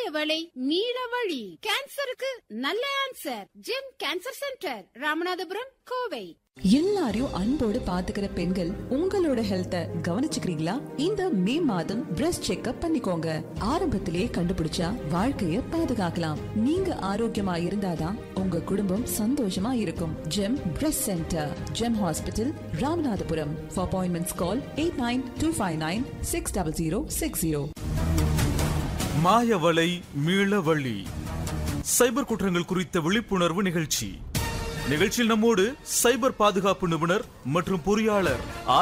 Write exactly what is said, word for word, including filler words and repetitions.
வலை மீள வழி. கேன்சருக்கு நல்ல answer GeM cancer centre, Ramanathapuram, Kovai. எல்லாரையும் அன்போடு பாத்துக்கிற பெண்கள் உங்களோட ஹெல்த்த கவனிச்சுக்கிறீங்களா? இந்த மே மாதம் பிரஸ்ட் செக்அப் பண்ணிக்கோங்க. ஆரம்பத்திலே கண்டுபிடிச்சா வாழ்க்கைய பாதுகாக்கலாம். நீங்க ஆரோக்கியமா இருந்தாதான் உங்க குடும்பம் சந்தோஷமா இருக்கும். GeM breast centre, GeM hospital, Ramanathapuram. For appointments call eight nine two five nine six double zero six zero. மாயவலை மீளவழி சைபர் குற்றங்கள் குறித்த விழிப்புணர்வு நிகழ்ச்சி. நிகழ்ச்சியில் நம்மோடு சைபர் பாதுகாப்பு நிபுணர் மற்றும் பொறியாளர்